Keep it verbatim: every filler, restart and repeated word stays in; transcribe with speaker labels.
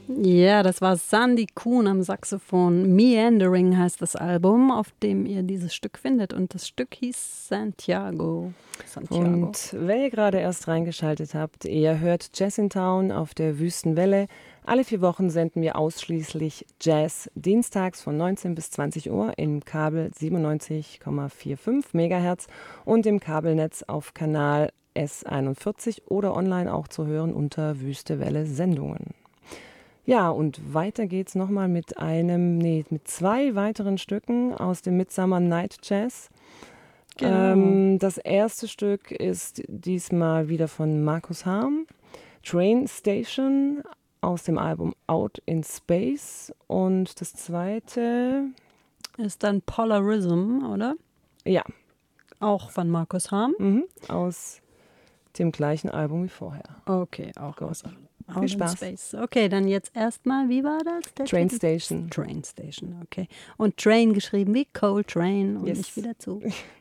Speaker 1: Ja, das war Sandy Kuhn am Saxophon. Meandering heißt das Album, auf dem ihr dieses Stück findet. Und das Stück hieß Santiago. Santiago.
Speaker 2: Und wenn ihr gerade erst reingeschaltet habt, ihr hört Jazz in Town auf der Wüstenwelle. Alle vier Wochen senden wir ausschließlich Jazz, dienstags von neunzehn bis zwanzig Uhr im Kabel siebenundneunzig Komma fünfundvierzig Megahertz und im Kabelnetz auf Kanal S einundvierzig oder online auch zu hören unter Wüstewelle Sendungen. Ja, und weiter geht's nochmal mit einem, nee, mit zwei weiteren Stücken aus dem Midsummer Night Jazz.
Speaker 1: Genau.
Speaker 2: Ähm, das erste Stück ist diesmal wieder von Markus Harm, Train Station aus dem Album Out in Space. Und das zweite
Speaker 1: ist dann Polarism, oder?
Speaker 2: Ja.
Speaker 1: Auch von Markus Harm?
Speaker 2: Mhm, aus dem gleichen Album wie vorher.
Speaker 1: Okay, auch aus
Speaker 2: Out Viel Spaß.
Speaker 1: Space. Okay, dann jetzt erstmal, wie war das? Der
Speaker 2: Train
Speaker 1: Titel?
Speaker 2: Station.
Speaker 1: Train Station, okay. Und Train geschrieben wie Coltrane und
Speaker 2: yes.
Speaker 1: nicht wieder zu.